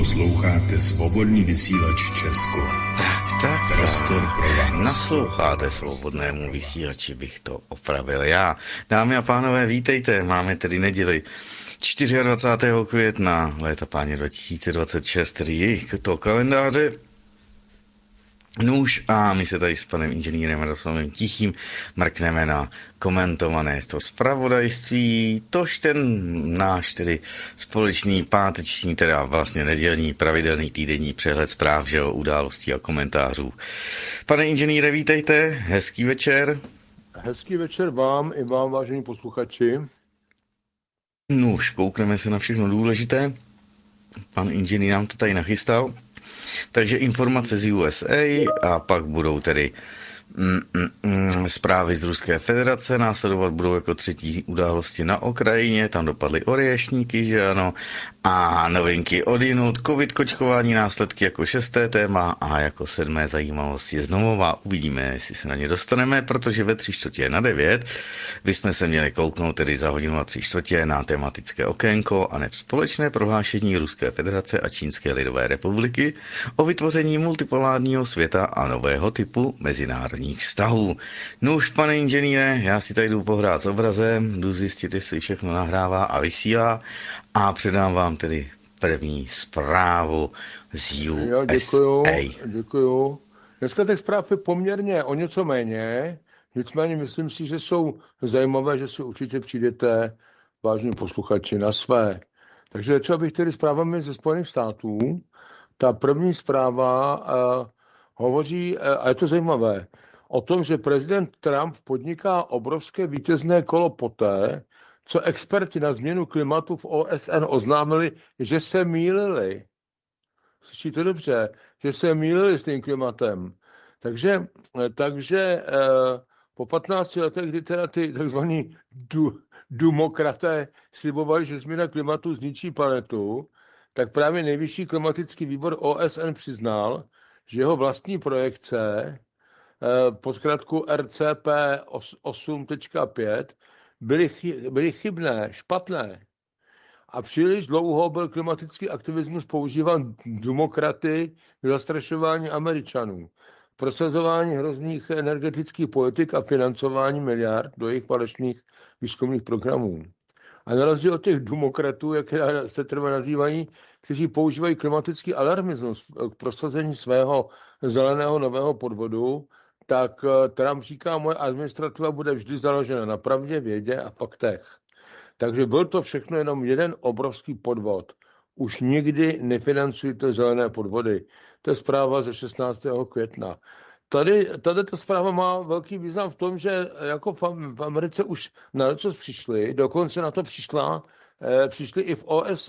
Posloucháte Svobodný vysílač Česko. Tak, Prostor pro vás. nasloucháte Svobodnému vysílači, bych to opravil já. Dámy a pánové, vítejte, máme tedy neděli 24. května, léta páně 2026, tedy jejich to kalendáře. Nůž a my se tady s panem inženýrem Radoslavem Tichým mrkneme na komentované to zpravodajství, tož ten náš tedy společný páteční, teda vlastně nedělní, pravidelný týdenní přehled zpráv, že o událostí a komentářů. Pane inženýre, vítejte, hezký večer. Hezký večer vám i vám, vážení posluchači. Nůž, koukneme se na všechno důležité. Pan inženýr nám to tady nachystal. Takže informace z USA a pak budou tedy zprávy z Ruské federace, následovat budou jako třetí události na Ukrajině, tam dopadly oriešníky, že ano, a novinky odjinud, covid kočkování, následky jako 6. téma a jako 7. zajímavost je znovu. Uvidíme, jestli se na ně dostaneme, protože ve 8:45 bychom se měli kouknout tedy za 1:03 na tematické okénko a hned společné prohlášení Ruské federace a Čínské lidové republiky o vytvoření multipolárního světa a nového typu mezinárodních vztahů. No už, pane inženýre, já si tady jdu pohrát s obrazem, jdu zjistit, jestli všechno nahrává a vysílá a předám vám tedy první zprávu z USA. Jo, děkuju. Dneska těch zpráv je poměrně o něco méně, nicméně myslím si, že jsou zajímavé, že si určitě přijdete, vážní posluchači, na své. Takže začal bych tedy zprávami ze Spojených států. Ta první zpráva hovoří, a je to zajímavé, o tom, že prezident Trump podniká obrovské vítězné kolo poté, co experti na změnu klimatu v OSN oznámili, že se mýlili. Slyšíte dobře? Že se mýlili s tím klimatem. Takže po 15 letech, kdy teda ty takzvaní demokraté slibovali, že změna klimatu zničí planetu, tak právě nejvyšší klimatický výbor OSN přiznal, že jeho vlastní projekce pod zkratku RCP 8.5 byly chybné, špatné. A příliš dlouho byl klimatický aktivismus používán demokraty k zastrašování Američanů, prosazování hrozných energetických politik a financování miliard do jejich falešných výzkumných programů. A na rozdíl od těch demokratů, jak se třeba nazývají, kteří používají klimatický alarmismus k prosazení svého zeleného nového podvodu, tak Trump říká, moje administrativa bude vždy založena na pravdě, vědě a faktech. Takže byl to všechno jenom jeden obrovský podvod. Už nikdy nefinancujte zelené podvody. To je zpráva ze 16. května. Tady ta zpráva má velký význam v tom, že jako v Americe už na něco přišli, dokonce na to přišli i v OSN